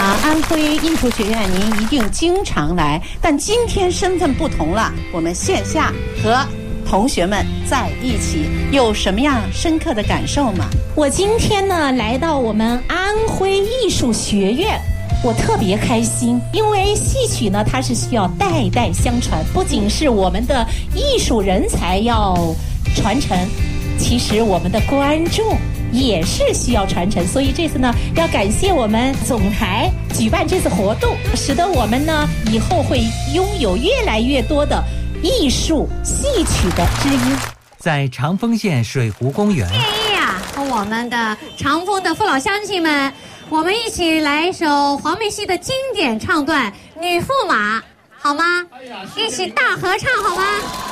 安徽艺术学院您一定经常来，但今天身份不同了，我们线下和同学们在一起，有什么样深刻的感受吗？ 我今天呢来到我们安徽艺术学院，我特别开心，因为戏曲呢它是需要代代相传，不仅是我们的艺术人才要传承，其实我们的观众也是需要传承，所以这次呢要感谢我们总台举办这次活动，使得我们呢以后会拥有越来越多的艺术戏曲的知音。 在长丰县水湖公园， 建议啊，和我们的长丰的父老乡亲们，我们一起来一首黄梅戏的经典唱段《女驸马》，好吗？一起大合唱好吗？